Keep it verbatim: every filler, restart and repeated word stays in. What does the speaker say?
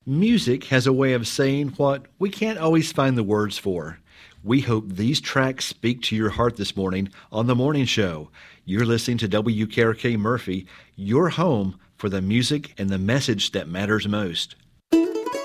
Music has a way of saying what we can't always find the words for. We hope these tracks speak to your heart this morning on The Morning Show. You're listening to W K R K Murphy, your home for the music and the message that matters most.